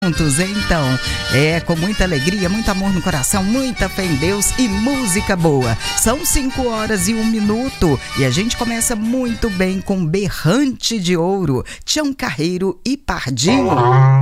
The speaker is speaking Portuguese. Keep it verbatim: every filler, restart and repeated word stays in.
Juntos, então, é com muita alegria, muito amor no coração, muita fé em Deus e música boa. São cinco horas e um minuto e a gente começa muito bem com Berrante de Ouro, Tião Carreiro e Pardinho.